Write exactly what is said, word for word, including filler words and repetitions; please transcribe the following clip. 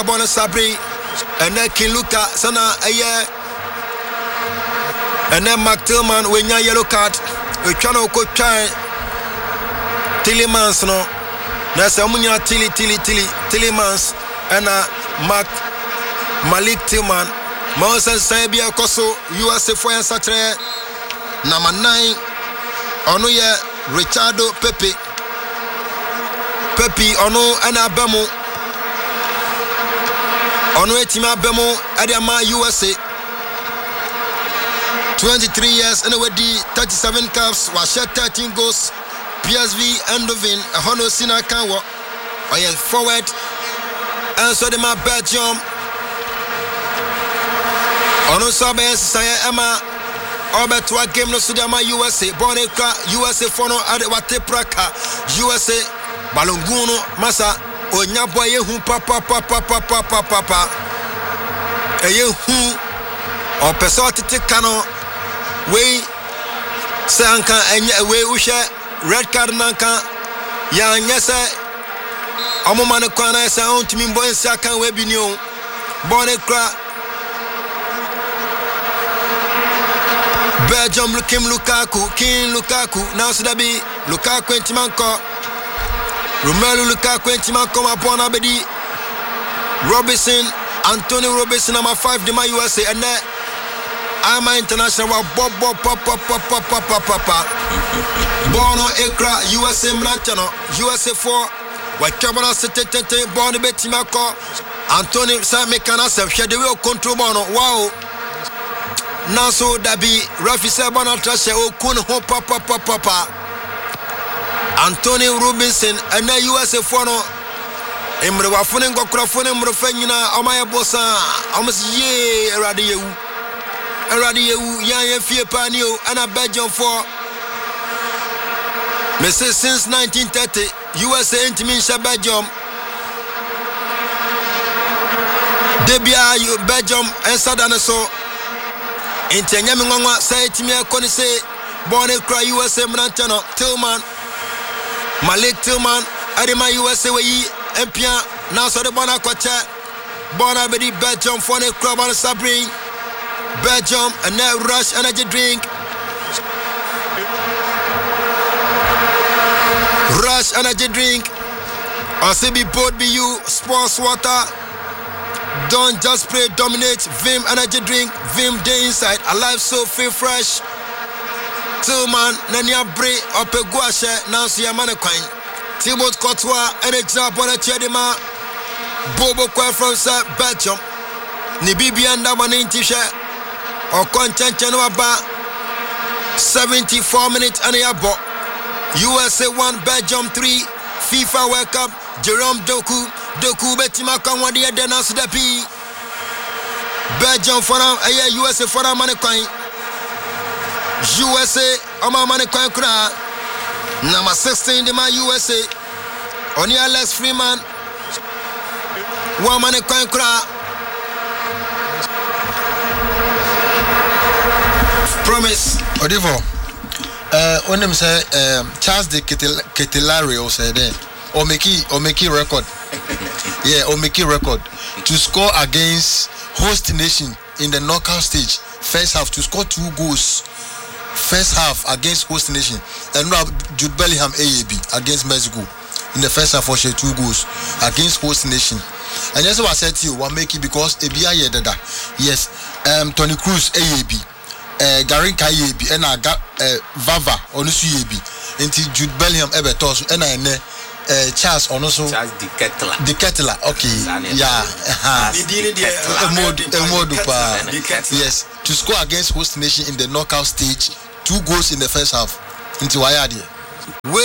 Bona Sabri and then King Luka Sana Aye and then Mark Tillman when ya yellow card we channel ko try Tillemans no na samunya Tilly Tilly Tilly Tillemans and uh, Mark Malik Tillman Moses Sabia Koso U S A for Satre number nine ono ye Richardo Pepe Pepe ono ana bemo ono etima bemo adama U S A twenty-three years and already thirty-seven caps was shot thirteen goals P S V Eindhoven Hono Sina Kanwo oye forward and so the ma Belgium ono sabe say Emma Obetua game no so the ma U S A Boneka U S A fono ade wate praka U S A Balonguno masa onya boye hu papa papa papa papa papa eye hu o peso tete kano we sanka enya we uhye red card nanka ya nyese omoma ne kwana esa ontimi mbo nsia kan we bi ni o bone kra Belgium Kim Lukaku King Lukaku now so that be Lukaku entimanko Romelu Lukaku entimanko mapona bedi Robinson Anthony Robinson number five the U S A and then I'm international bob bob pop pop pop pop pop pop pop Bono Ekra U S A Mranchano U S A four Wakabana Sete Tete Bono Betimako Anthony Samekana Shade will control Bono wow now so that be Rafi Sabana Trashe O Kun Ho Papa Papa Papa Anthony Robinson and the U S A four no Emre wafune ngokura fune mrofe nyina omaya bossa omus ye erade yewu erade yewu yan ye fie pani o ana Belgium for me say since nineteen thirty U S A intimin Belgium debia you Belgium and sadana so intenya mi ngwa say timi akoni say born cry U S A mrantano Tillman Malik Tillman adema U S A we Empia now so the bona kwacha bona bedi Belgium for the club on Sabri Belgium and now Rush energy drink Rush energy drink I say be both be you sports water don't just spray dominate Vim energy drink Vim day inside alive so feel fresh Tillman nania bre opegwashe now see a man coin Thibaut Courtois and a job on a Chedima Bobo Kwa from Belgium Nibibi and Dabanin Tisha or content Chanwaba seventy-four minutes and a yabo U S A one Belgium three FIFA World Cup Jerome Doku Doku Betima Kanwadi Denas Depi Belgium for a U S A for a mannequin U S A Oma mannequin Kra number sixteen the man U S A Oni Alex Freeman one man coin cra promise Odivo uh when them say um Charles de Ketelario said there or make or make record yeah or make record to score against host nation in the knockout stage first half to score two goals first half against host nation and now Jude Bellingham A A B against Mexico in the first half for share two goals against host nation and that's what I said to you what make it because A B I dada yes um Tony Cruz A A B uh Garin Kai A A B and I got uh Vava Onusu A A B until Jude Bellingham Ebetos and I ne uh Charles also Charles de Ketelaere de Ketelaere okay yeah yes to score against host nation in the knockout stage two goals in the first half into Wayadi.